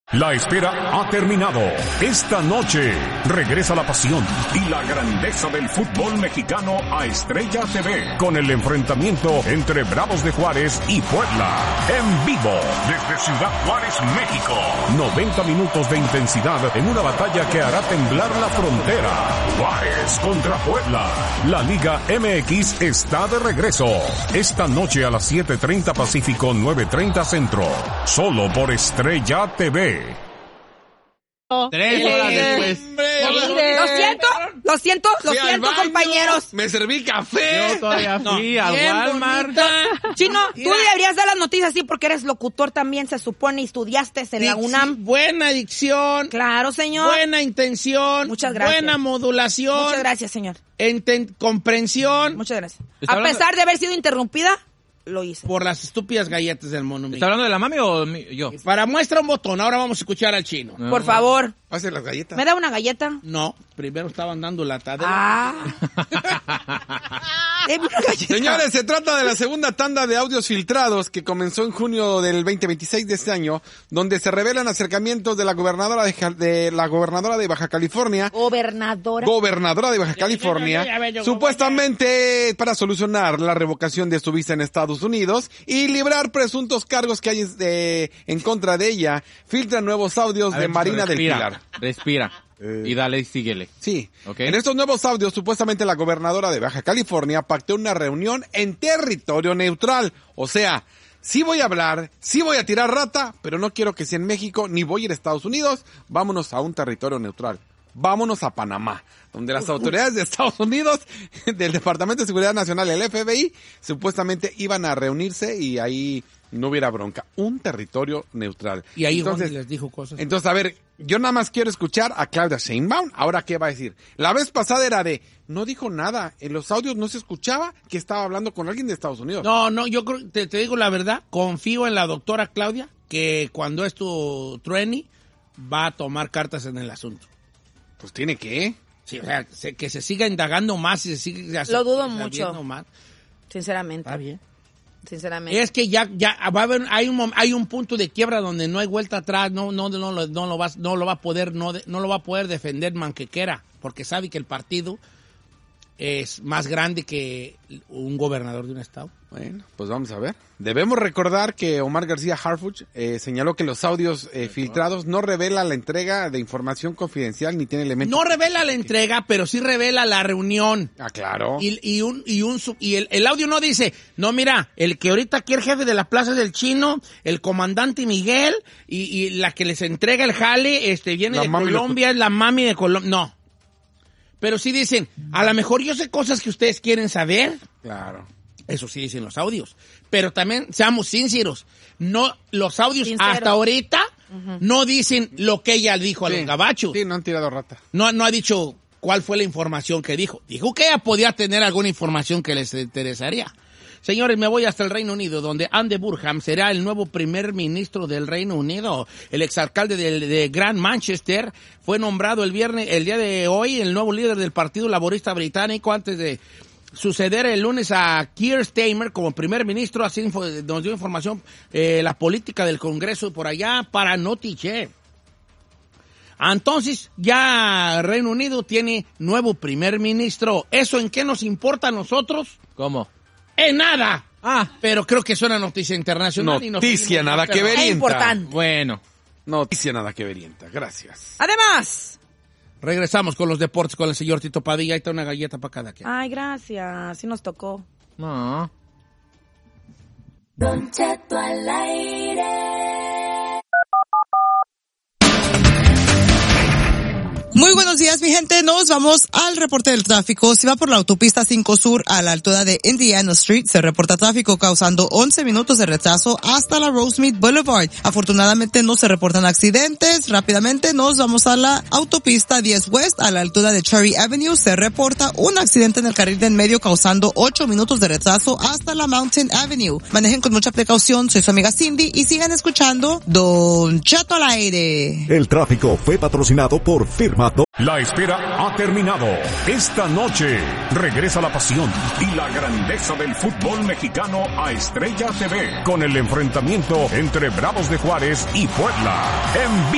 La espera ha terminado. Esta noche regresa la pasión y la grandeza del fútbol mexicano a Estrella TV con el enfrentamiento entre Bravos de Juárez y Puebla. En vivo desde Ciudad Juárez, México. 90 minutos de intensidad en una batalla que hará temblar la frontera. Juárez contra Puebla. La Liga MX está de regreso. Esta noche a las 7:30 Pacífico, 9:30 Centro. Solo por Estrella TV. 3 horas después. Lo siento, compañeros. Me serví café. Yo todavía fui al Walmart. Chino, tú deberías dar las noticias así porque eres locutor también, se supone, y estudiaste en la UNAM. Buena dicción. Claro, señor. Buena intención. Muchas gracias. Buena modulación. Muchas gracias, señor. Comprensión. Muchas gracias. A pesar de haber sido interrumpida, lo hice. Por las estúpidas galletas del mono. ¿Está hablando de la mami o yo? Para muestra un botón, ahora vamos a escuchar al chino. No. Por favor. ¿Hace las galletas? ¿Me da una galleta? No, primero estaban dando la tarde. Deme una galleta. Señores, se trata de la segunda tanda de audios filtrados que comenzó en junio del 2026 de este año, donde se revelan acercamientos de la gobernadora de Baja California. Gobernadora de Baja California, supuestamente para solucionar la revocación de su visa en Estados Unidos y librar presuntos cargos que hay en contra de ella. Filtran nuevos audios de Marina del Pilar. Respira. Y dale y síguele. Sí. Okay. En estos nuevos audios, supuestamente la gobernadora de Baja California pactó una reunión en territorio neutral. O sea, sí voy a hablar, sí voy a tirar rata, pero no quiero que sea en México, ni voy a ir a Estados Unidos. Vámonos a un territorio neutral. Vámonos a Panamá, donde las autoridades de Estados Unidos, del Departamento de Seguridad Nacional, el FBI, supuestamente iban a reunirse y ahí no hubiera bronca. Un territorio neutral. Y ahí entonces les dijo cosas. Entonces, a ver, yo nada más quiero escuchar a Claudia Sheinbaum. Ahora, ¿qué va a decir? La vez pasada era no dijo nada. En los audios no se escuchaba que estaba hablando con alguien de Estados Unidos. No, yo creo, te digo la verdad, confío en la doctora Claudia, que cuando es tu trainee, va a tomar cartas en el asunto. Pues tiene que. Sí, o sea, que se siga indagando más y se siga... Lo dudo mucho. Más. Sinceramente. Está bien. Sinceramente. Es que ya va a haber, hay un punto de quiebra donde no hay vuelta atrás, no lo va a poder defender manquequera, porque sabe que el partido es más grande que un gobernador de un estado. Bueno, pues vamos a ver. Debemos recordar que Omar García Harfuch señaló que los audios filtrados no revela la entrega de información confidencial ni tiene elementos. No revela la entrega, pero sí revela la reunión. Ah, claro. Y el audio no dice, no, mira, el que ahorita aquí el jefe de la Plaza del Chino, el comandante Miguel, y la que les entrega el jale, viene de Colombia, es la mami de Colombia. No. Pero sí dicen, a lo mejor yo sé cosas que ustedes quieren saber. Claro. Eso sí dicen los audios. Pero también, seamos sinceros, no, los audios Sincero. hasta ahorita no dicen lo que ella dijo a los gabachos. Sí, no han tirado rata. No ha dicho cuál fue la información que dijo. Dijo que ella podía tener alguna información que les interesaría. Señores, me voy hasta el Reino Unido, donde Andy Burnham será el nuevo primer ministro del Reino Unido. El exalcalde de Grand Manchester fue nombrado el día de hoy, el nuevo líder del Partido Laborista Británico, antes de suceder el lunes a Keir Starmer como primer ministro. Así nos dio información la política del Congreso por allá para Notiche. Entonces, ya Reino Unido tiene nuevo primer ministro. ¿Eso en qué nos importa a nosotros? ¿Cómo? ¡En nada! Pero creo que es una noticia internacional. Noticia nada que verienta. Es importante. Bueno. Noticia nada que verienta. Gracias. Además. Regresamos con los deportes con el señor Tito Padilla. Ahí está una galleta para cada quien. Ay, gracias. Sí nos tocó. No. Don Cheto al aire. Muy buenos días, mi gente. Nos vamos al reporte del tráfico. Si va por la autopista 5 Sur a la altura de Indiana Street, se reporta tráfico causando 11 minutos de retraso hasta la Rosemead Boulevard. Afortunadamente no se reportan accidentes. Rápidamente nos vamos a la autopista 10 West a la altura de Cherry Avenue. Se reporta un accidente en el carril de en medio causando 8 minutos de retraso hasta la Mountain Avenue. Manejen con mucha precaución. Soy su amiga Cindy y sigan escuchando Don Cheto al aire. El tráfico fue patrocinado por Firma. La espera ha terminado. Esta noche regresa la pasión y la grandeza del fútbol mexicano a Estrella TV con el enfrentamiento entre Bravos de Juárez y Puebla. En vivo.